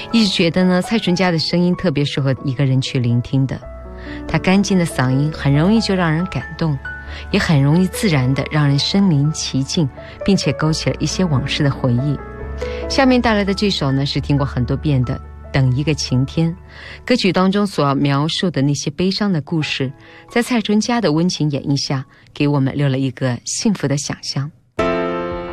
一直觉得呢，蔡淳佳的声音特别适合一个人去聆听的。她干净的嗓音很容易就让人感动，也很容易自然的让人身临其境，并且勾起了一些往事的回忆。下面带来的这首呢，是听过很多遍的《等一个晴天》。歌曲当中所描述的那些悲伤的故事，在蔡淳佳的温情演绎下，给我们留了一个幸福的想象。